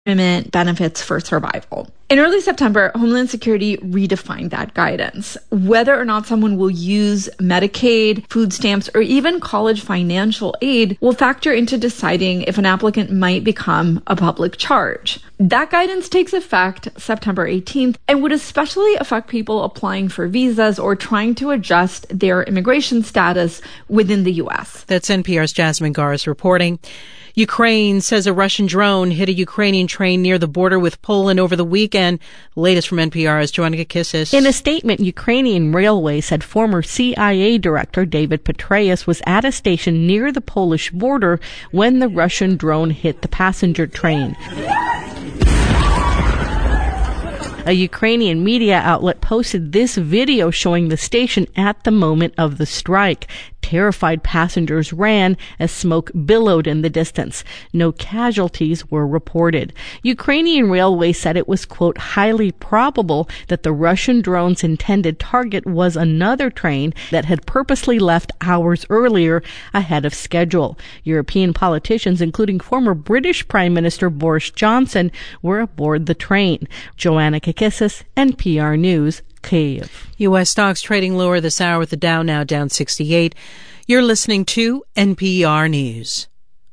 benefits for survival. In early September, Homeland Security redefined that guidance. Whether or not someone will use Medicaid, food stamps, or even college financial aid will factor into deciding if an applicant might become a public charge. That guidance takes effect September 18th and would especially affect people applying for visas or trying to adjust their immigration status within the U.S. That's NPR's Jasmine Garas reporting. Ukraine says a Russian drone hit a Ukrainian train near the border with Poland over the weekend. The latest from NPR's Joanna Kakissis. In a statement, Ukrainian Railway said former CIA Director David Petraeus was at a station near the Polish border when the Russian drone hit the passenger train. A Ukrainian media outlet posted this video showing the station at the moment of the strike. Terrified passengers ran as smoke billowed in the distance. No casualties were reported. Ukrainian Railway said it was, quote, highly probable that the Russian drone's intended target was another train that had purposely left hours earlier ahead of schedule. European politicians, including former British Prime Minister Boris Johnson, were aboard the train. Joanna Kakissis, NPR News, Kyiv. U.S. stocks trading lower this hour with the Dow now down 68. You're listening to NPR News.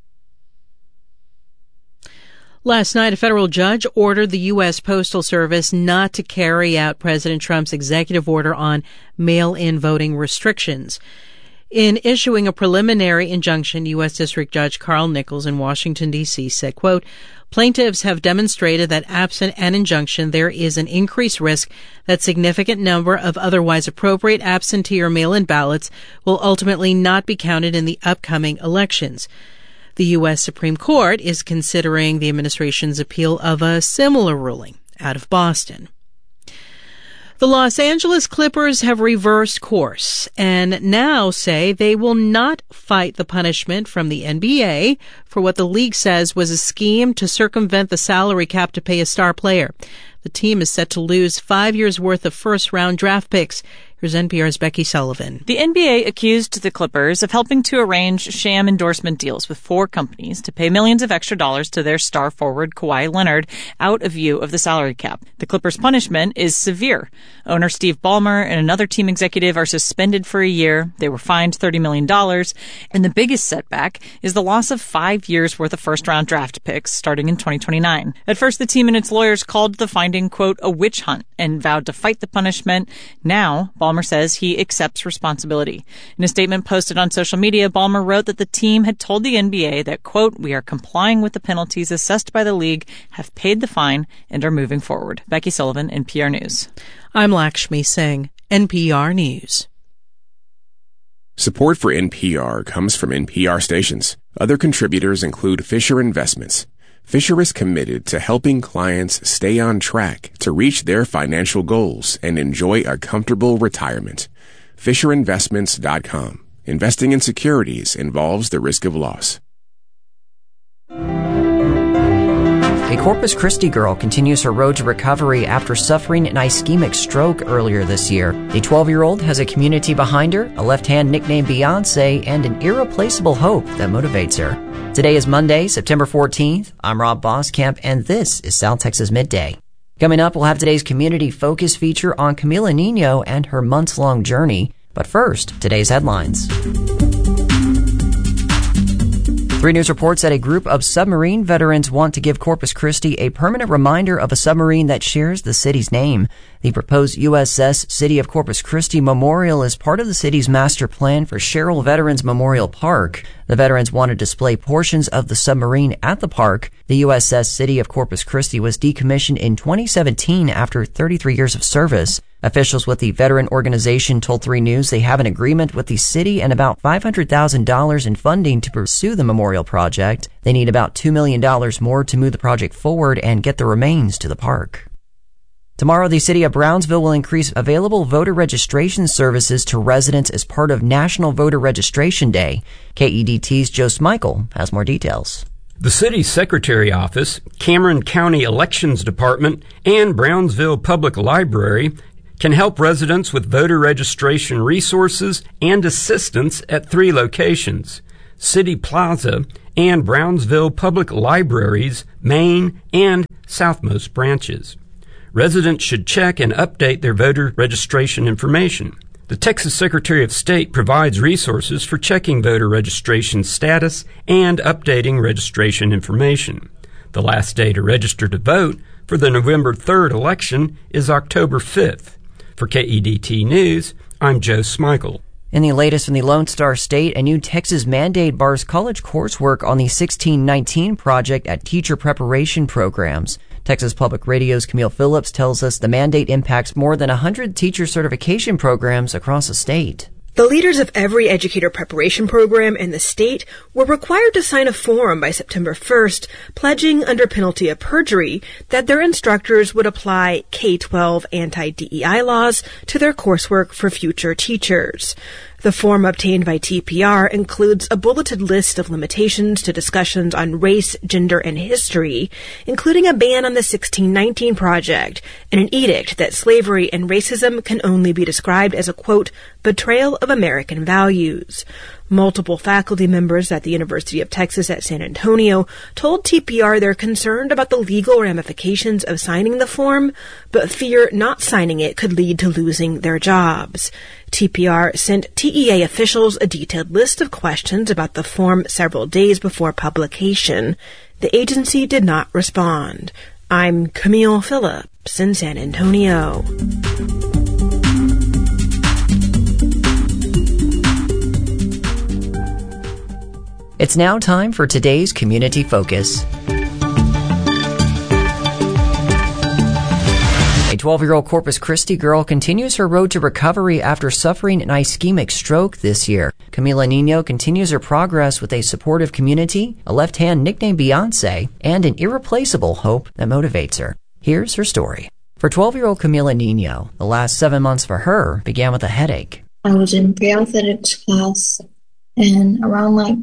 Last night, a federal judge ordered the U.S. Postal Service not to carry out President Trump's executive order on mail-in voting restrictions. In issuing a preliminary injunction, U.S. District Judge Carl Nichols in Washington, D.C. said, quote, plaintiffs have demonstrated that absent an injunction, there is an increased risk that significant number of otherwise appropriate absentee or mail-in ballots will ultimately not be counted in the upcoming elections. The U.S. Supreme Court is considering the administration's appeal of a similar ruling out of Boston. The Los Angeles Clippers have reversed course and now say they will not fight the punishment from the NBA for what the league says was a scheme to circumvent the salary cap to pay a star player. The team is set to lose 5 years' worth of first-round draft picks. Here's NPR's Becky Sullivan. The NBA accused the Clippers of helping to arrange sham endorsement deals with 4 companies to pay millions of extra dollars to their star forward Kawhi Leonard out of view of the salary cap. The Clippers' punishment is severe. Owner Steve Ballmer and another team executive are suspended for a year. They were fined $30 million. And the biggest setback is the loss of 5 years' worth of first-round draft picks starting in 2029. At first, the team and its lawyers called the finding, quote, a witch hunt and vowed to fight the punishment. Now, Ballmer says he accepts responsibility. In a statement posted on social media, Ballmer wrote that the team had told the NBA that, quote, we are complying with the penalties assessed by the league, have paid the fine, and are moving forward. Becky Sullivan, NPR News. I'm Lakshmi Singh, NPR News. Support for NPR comes from NPR stations. Other contributors include Fisher Investments. Fisher is committed to helping clients stay on track to reach their financial goals and enjoy a comfortable retirement. FisherInvestments.com. Investing in securities involves the risk of loss. A Corpus Christi girl continues her road to recovery after suffering an ischemic stroke earlier this year. A 12-year-old has a community behind her, a left hand nicknamed Beyonce, and an irreplaceable hope that motivates her. Today is Monday, September 14th. I'm Rob Boskamp, and this is South Texas Midday. Coming up, we'll have today's community focus feature on Camila Nino and her months-long journey. But first, today's headlines. 3 News reports that a group of submarine veterans want to give Corpus Christi a permanent reminder of a submarine that shares the city's name. The proposed USS City of Corpus Christi Memorial is part of the city's master plan for Sherrill Veterans Memorial Park. The veterans want to display portions of the submarine at the park. The USS City of Corpus Christi was decommissioned in 2017 after 33 years of service. Officials with the veteran organization told 3 News they have an agreement with the city and about $500,000 in funding to pursue the memorial project. They need about $2 million more to move the project forward and get the remains to the park. Tomorrow, the city of Brownsville will increase available voter registration services to residents as part of National Voter Registration Day. KEDT's Joe Smikle has more details. The city's Secretary Office, Cameron County Elections Department, and Brownsville Public Library can help residents with voter registration resources and assistance at 3 locations. City Plaza, and Brownsville Public Library's main and southmost branches. Residents should check and update their voter registration information. The Texas Secretary of State provides resources for checking voter registration status and updating registration information. The last day to register to vote for the November 3rd election is October 5th. For KEDT News, I'm Joe Smikle. In the latest from the Lone Star State, a new Texas mandate bars college coursework on the 1619 project at teacher preparation programs. Texas Public Radio's Camille Phillips tells us the mandate impacts more than 100 teacher certification programs across the state. The leaders of every educator preparation program in the state were required to sign a form by September 1st, pledging under penalty of perjury that their instructors would apply K-12 anti-DEI laws to their coursework for future teachers. The form obtained by TPR includes a bulleted list of limitations to discussions on race, gender, and history, including a ban on the 1619 project and an edict that slavery and racism can only be described as a, quote, betrayal of American values. Multiple faculty members at the University of Texas at San Antonio told TPR they're concerned about the legal ramifications of signing the form, but fear not signing it could lead to losing their jobs. TPR sent TEA officials a detailed list of questions about the form several days before publication. The agency did not respond. I'm Camille Phillips in San Antonio. It's now time for today's Community Focus. A 12-year-old Corpus Christi girl continues her road to recovery after suffering an ischemic stroke this year. Camila Nino continues her progress with a supportive community, a left hand nicknamed Beyonce, and an irreplaceable hope that motivates her. Here's her story. For 12-year-old Camila Nino, the last 7 months for her began with a headache. I was in pre-athletics class, and around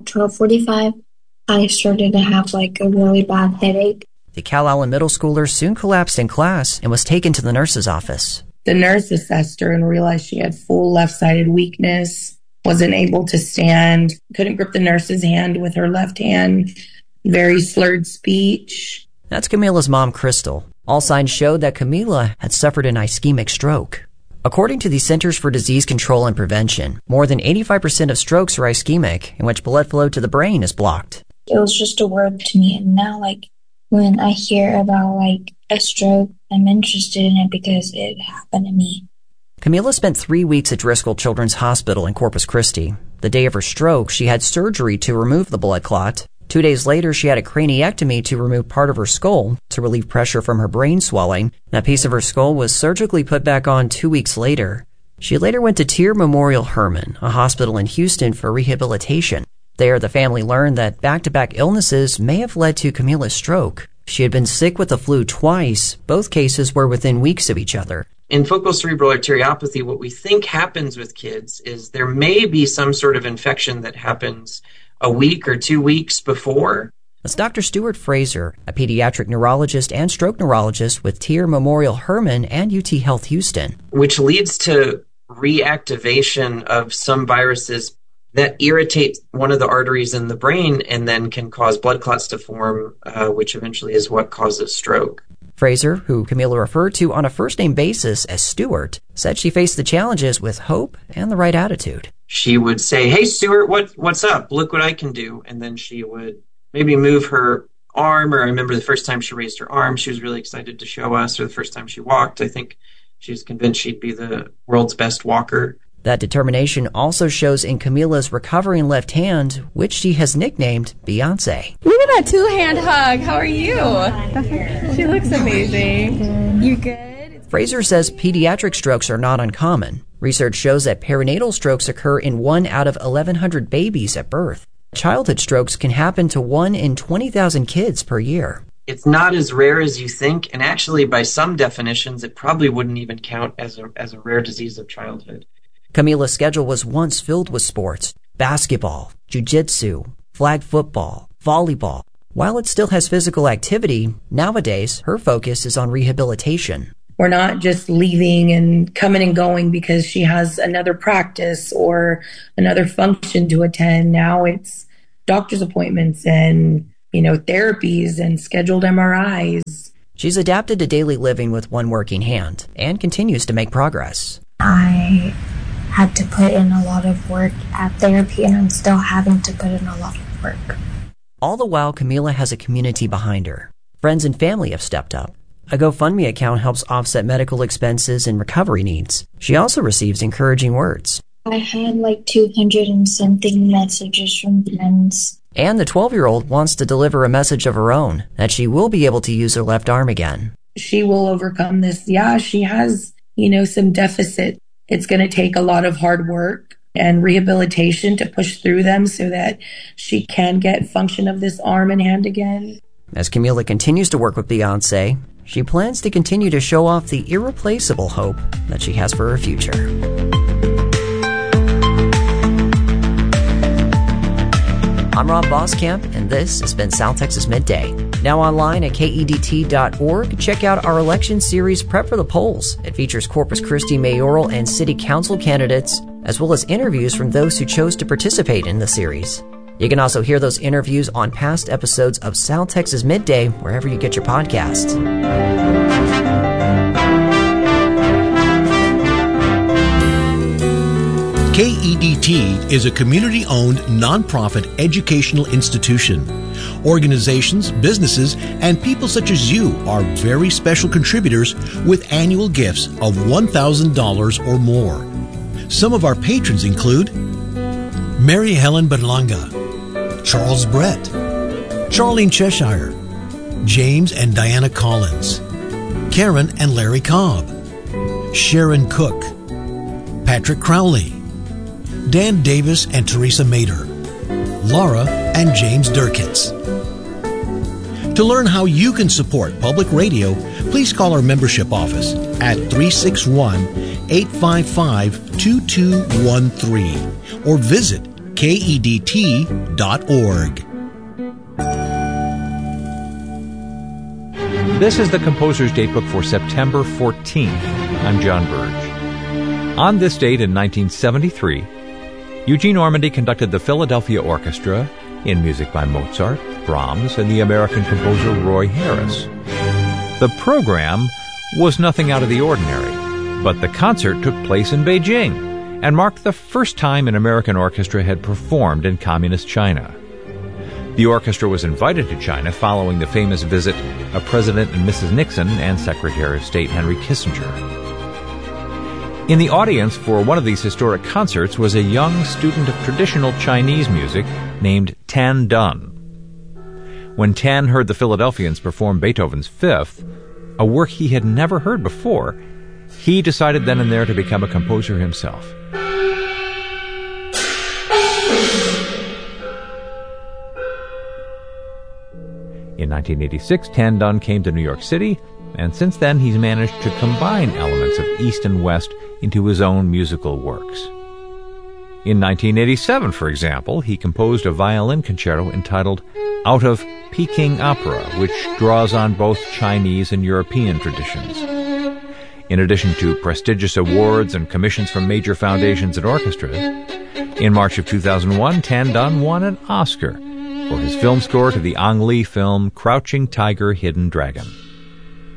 12:45, I started to have a really bad headache. The Calallen middle schooler soon collapsed in class and was taken to the nurse's office. The nurse assessed her and realized she had full left-sided weakness, wasn't able to stand, couldn't grip the nurse's hand with her left hand, very slurred speech. That's Camila's mom, Crystal. All signs showed that Camila had suffered an ischemic stroke. According to the Centers for Disease Control and Prevention, more than 85% of strokes are ischemic, in which blood flow to the brain is blocked. It was just a word to me, and now, when I hear about, a stroke, I'm interested in it because it happened to me. Camila spent 3 weeks at Driscoll Children's Hospital in Corpus Christi. The day of her stroke, she had surgery to remove the blood clot. 2 days later, she had a craniectomy to remove part of her skull to relieve pressure from her brain swelling. That piece of her skull was surgically put back on 2 weeks later. She later went to Tier Memorial Hermann, a hospital in Houston, for rehabilitation. There, the family learned that back-to-back illnesses may have led to Camila's stroke. She had been sick with the flu twice. Both cases were within weeks of each other. In focal cerebral arteriopathy, what we think happens with kids is there may be some sort of infection that happens a week or 2 weeks before. That's Dr. Stuart Fraser, a pediatric neurologist and stroke neurologist with Tier Memorial Hermann and UT Health Houston. Which leads to reactivation of some viruses that irritate one of the arteries in the brain and then can cause blood clots to form, which eventually is what causes stroke. Fraser, who Camila referred to on a first-name basis as Stuart, said she faced the challenges with hope and the right attitude. She would say, "Hey, Stuart, what's up? Look what I can do." And then she would maybe move her arm, or I remember the first time she raised her arm, she was really excited to show us, or the first time she walked, I think she was convinced she'd be the world's best walker. That determination also shows in Camila's recovering left hand, which she has nicknamed Beyonce. Look at that two-hand hug. How are you? She looks amazing. You good? Fraser says pediatric strokes are not uncommon. Research shows that perinatal strokes occur in 1 out of 1,100 babies at birth. Childhood strokes can happen to 1 in 20,000 kids per year. It's not as rare as you think, and actually by some definitions, it probably wouldn't even count as a rare disease of childhood. Camila's schedule was once filled with sports: basketball, jiu-jitsu, flag football, volleyball. While it still has physical activity, nowadays her focus is on rehabilitation. We're not just leaving and coming and going because she has another practice or another function to attend. Now it's doctor's appointments and, therapies and scheduled MRIs. She's adapted to daily living with one working hand and continues to make progress. I had to put in a lot of work at therapy, and I'm still having to put in a lot of work. All the while, Camila has a community behind her. Friends and family have stepped up. A GoFundMe account helps offset medical expenses and recovery needs. She also receives encouraging words. I had 200 and something messages from friends. And the 12-year-old wants to deliver a message of her own, that she will be able to use her left arm again. She will overcome this. Yeah, she has, some deficit. It's going to take a lot of hard work and rehabilitation to push through them so that she can get function of this arm and hand again. As Camila continues to work with Beyonce, she plans to continue to show off the irreplaceable hope that she has for her future. I'm Rob Boskamp, and this has been South Texas Midday. Now online at KEDT.org, check out our election series Prep for the Polls. It features Corpus Christi mayoral and city council candidates, as well as interviews from those who chose to participate in the series. You can also hear those interviews on past episodes of South Texas Midday, wherever you get your podcasts. KEDT is a community-owned, nonprofit educational institution. Organizations, businesses, and people such as you are very special contributors with annual gifts of $1,000 or more. Some of our patrons include Mary Helen Berlanga, Charles Brett, Charlene Cheshire, James and Diana Collins, Karen and Larry Cobb, Sharon Cook, Patrick Crowley, Dan Davis and Teresa Mader, Laura and James Durkitz. To learn how you can support public radio, please call our membership office at 361-855-2213 or visit KEDT.org. This is the Composer's Datebook for September 14th. I'm John Burge. On this date in 1973, Eugene Ormandy conducted the Philadelphia Orchestra in music by Mozart, Brahms, and the American composer Roy Harris. The program was nothing out of the ordinary, but the concert took place in Beijing and marked the first time an American orchestra had performed in communist China. The orchestra was invited to China following the famous visit of President and Mrs. Nixon and Secretary of State Henry Kissinger. In the audience for one of these historic concerts was a young student of traditional Chinese music named Tan Dun. When Tan heard the Philadelphians perform Beethoven's Fifth, a work he had never heard before, he decided then and there to become a composer himself. In 1986, Tan Dun came to New York City, and since then he's managed to combine elements of East and West into his own musical works. In 1987, for example, he composed a violin concerto entitled Out of Peking Opera, which draws on both Chinese and European traditions. In addition to prestigious awards and commissions from major foundations and orchestras, in March of 2001, Tan Dun won an Oscar for his film score to the Ang Lee film Crouching Tiger, Hidden Dragon.